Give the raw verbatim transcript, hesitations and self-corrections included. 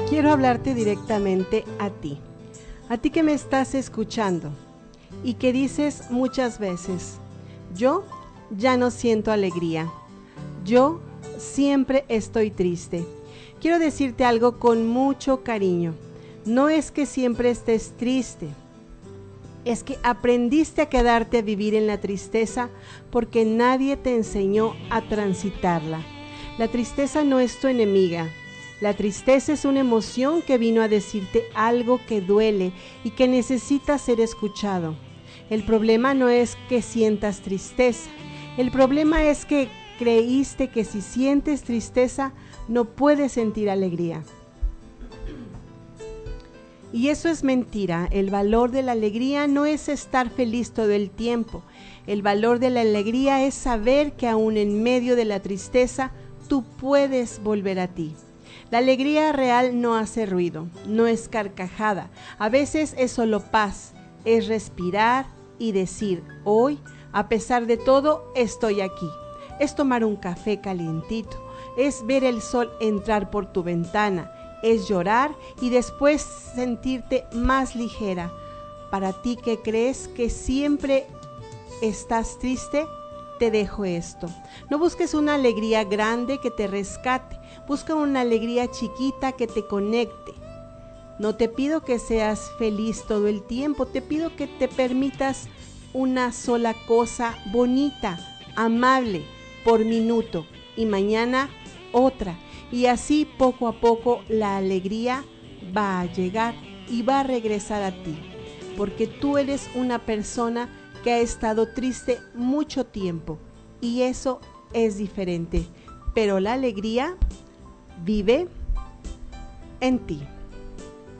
quiero hablarte directamente a ti, a ti que me estás escuchando y que dices muchas veces, yo ya no siento alegría, yo siempre estoy triste. Quiero decirte algo con mucho cariño, no es que siempre estés triste, es que aprendiste a quedarte a vivir en la tristeza porque nadie te enseñó a transitarla. La tristeza no es tu enemiga. La tristeza es una emoción que vino a decirte algo que duele y que necesita ser escuchado. El problema no es que sientas tristeza. El problema es que creíste que si sientes tristeza no puedes sentir alegría. Y eso es mentira. El valor de la alegría no es estar feliz todo el tiempo. El valor de la alegría es saber que aún en medio de la tristeza tú puedes volver a ti. La alegría real no hace ruido, no es carcajada. A veces es solo paz, es respirar y decir, hoy, a pesar de todo, estoy aquí. Es tomar un café calientito, es ver el sol entrar por tu ventana, es llorar y después sentirte más ligera. Para ti que crees que siempre estás triste, te dejo esto. No busques una alegría grande que te rescate, busca una alegría chiquita que te conecte. No te pido que seas feliz todo el tiempo, te pido que te permitas una sola cosa bonita, amable, por minuto y mañana otra. Y así poco a poco la alegría va a llegar y va a regresar a ti, porque tú eres una persona que ha estado triste mucho tiempo y eso es diferente, pero la alegría vive en ti.